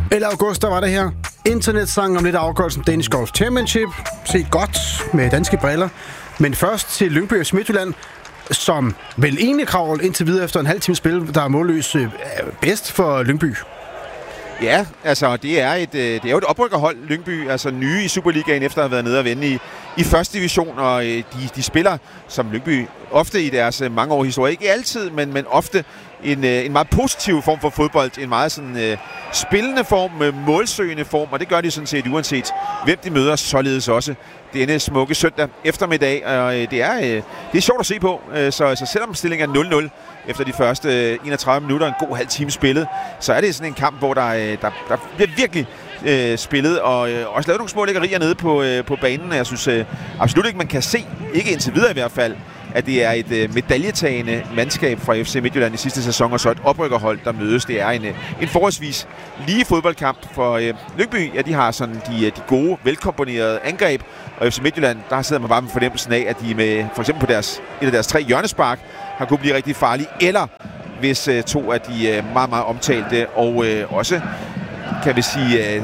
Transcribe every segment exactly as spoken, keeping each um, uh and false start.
ellevte august, der var det her. Internetsang om lidt afgørelsen Danish Golf Championship. Set godt med danske briller. Men først til Lyngby F C Midtjylland, som vel egentlig kravl indtil videre efter en halv time spil, der er målløs øh, bedst for Lyngby. Ja, altså det er, et, det er jo et oprykkerhold, Lyngby, altså nye i Superligaen efter at have været nede og vende i, i første division, og de, de spiller som Lyngby ofte i deres mange år historie. Ikke altid, men, men ofte en, en meget positiv form for fodbold, en meget sådan uh, spillende form, målsøgende form, og det gør de sådan set uanset hvem de møder, således også denne smukke søndag eftermiddag, og uh, det, er, uh, det er sjovt at se på, uh, så, så selvom stillingen er nul nul efter de første enogtredive minutter, en god halv time spillet, så er det sådan en kamp, hvor der, der, der bliver virkelig øh, spillet, og øh, også lavet nogle små lækkerier nede på, øh, på banen. Jeg synes øh, absolut ikke, man kan se, ikke indtil videre i hvert fald, at det er et øh, medaljetagende mandskab fra F C Midtjylland i sidste sæson, og så et oprykkerhold, der mødes. Det er en, en forholdsvis lige fodboldkamp for øh, Lyngby. Ja, de har sådan de, de gode, velkomponerede angreb, og F C Midtjylland, der sidder man bare med fornemmelsen af, at de med for eksempel på deres, et af deres tre hjørnespark har kunne blive rigtig farlige, eller hvis øh, to af de øh, meget, meget omtalte og øh, også, kan vi sige, øh,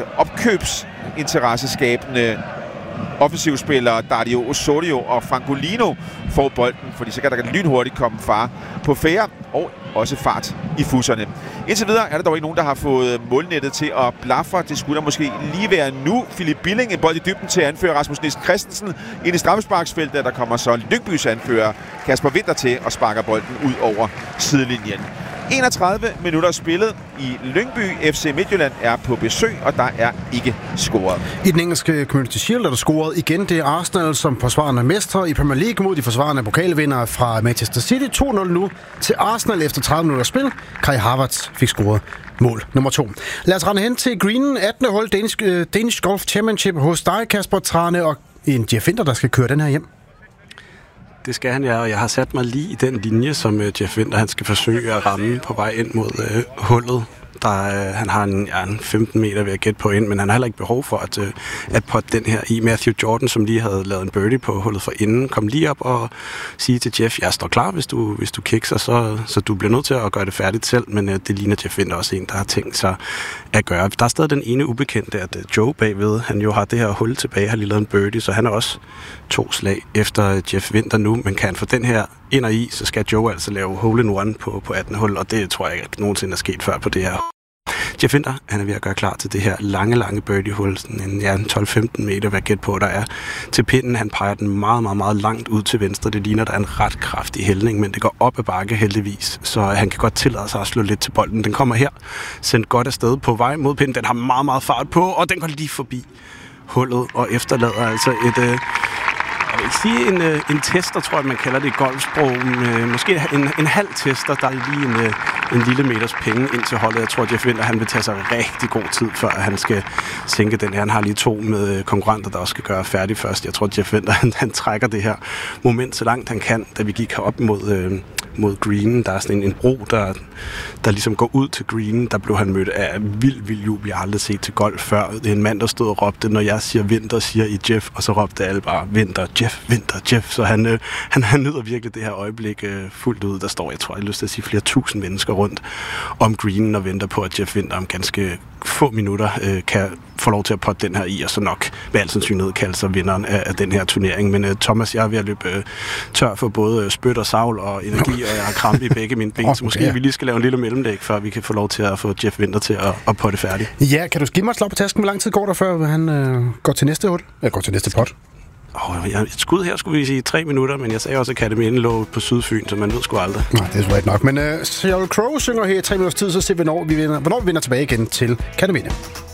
opkøbsinteresseskabende offensivspillere, Dario Osorio og Francolino får bolden, fordi så kan der lynhurtigt komme far på færre og også fart i fusserne. Indtil videre er der dog ikke nogen, der har fået målnettet til at blafre. Det skulle der måske lige være nu. Philip Billing, en bold i dybden til at anføre Rasmus Nielsen Christensen ind i straffesparksfeltet. Der kommer så Lyngbys anfører Kasper Winter til og sparker bolden ud over sidelinjen. enogtredive minutter spillet i Lyngby. F C Midtjylland er på besøg, og der er ikke scoret. I den engelske Community Shield er der scoret igen. Det er Arsenal, som forsvarende mestre i Premier League mod de forsvarende pokalvindere fra Manchester City. to nul nu til Arsenal efter tredive minutter spil. Kai Havertz fik scoret mål nummer to. Lad os rende hen til Greenen, attende hold Danish, uh, Danish Golf Championship hos dig, Kasper Trane, og en Jeff Winter, der skal køre den her hjem. Det skal han, ja, og jeg har sat mig lige i den linje, som uh, Jeff Winter han skal forsøge at ramme på vej ind mod uh, hullet. Der, uh, han har en, ja, en femten meter ved at gætte på ind, men han har heller ikke behov for at, uh, at potte den her i. Matthew Jordan, som lige havde lavet en birdie på hullet for inden, kom lige op og sige til Jeff, jeg står klar, hvis du, hvis du kikser, så, så du bliver nødt til at gøre det færdigt selv, men uh, det ligner Jeff Winter også en, der har tænkt sig at gøre. Der er stadig den ene ubekendte, at uh, Joe bagved, han jo har det her hul tilbage, har lige lavet en birdie, så han er også to slag efter Jeff Winter nu, men kan han få den her ind og i, så skal Joe altså lave hole in one på, på attende hul, og det tror jeg ikke nogensinde er sket før på det her. Jeff Winter, han er ved at gøre klar til det her lange, lange birdie-hul, sådan en ja, tolv femten meter, hvad gæt på, der er til pinden. Han peger den meget, meget, meget langt ud til venstre. Det ligner, der er en ret kraftig hældning, men det går op ad bakke heldigvis, så han kan godt tillade sig at slå lidt til bolden. Den kommer her, sendt godt afsted på vej mod pinden. Den har meget, meget fart på, og den går lige forbi hullet og efterlader altså et... Øh, Jeg vil sige en, en tester, tror jeg, man kalder det i golfsprog. Måske en, en halv tester, der er lige en, en lille meters penge ind til holdet. Jeg tror, Jeff Winter, han vil tage sig rigtig god tid, før han skal sænke den her. Han har lige to med konkurrenter, der også skal gøre færdig først. Jeg tror, Jeff Winter, han, han trækker det her moment så langt han kan, da vi gik herop mod, øh, mod greenen. Der er sådan en, en bro, der, der ligesom går ud til greenen. Der blev han mødt af vild, vild jubel. Jeg har aldrig set til golf før. Det er en mand, der stod og råbte, når jeg siger Winter, siger I Jeff, og så råbte alle bare Winter, Jeff, Winter, Jeff. Så han, øh, han, han nyder virkelig det her øjeblik øh, fuldt ud. Der står, jeg tror, jeg har lyst til at sige, flere tusind mennesker rundt om greenen og venter på, at Jeff Winter om ganske få minutter øh, kan få lov til at potte den her i, og så nok med al sandsynlighed kalde sig vinderen af, af den her turnering. Men øh, Thomas, jeg er ved at løbe øh, tør for både øh, spyt og savl og energi, og jeg har krampe i begge mine ben, så måske ja. vi lige skal lave en lille mellemlæg, før vi kan få lov til at få Jeff Winter til at, at potte færdig. Ja, kan du give mig et slag på tasken? Hvor lang tid går der, før han øh, går til næste hul? Eller går til næste pot? Oh, et skud her skulle vi sige tre minutter, men jeg sagde også, at Akademien lå på Sydfyn, så man ved sgu aldrig. Nej, det er sgu ikke nok. Men uh, Sheryl Crow synger her i tre minutters tid, så ser vi, hvornår vi vinder, hvornår vi vinder tilbage igen til Akademien.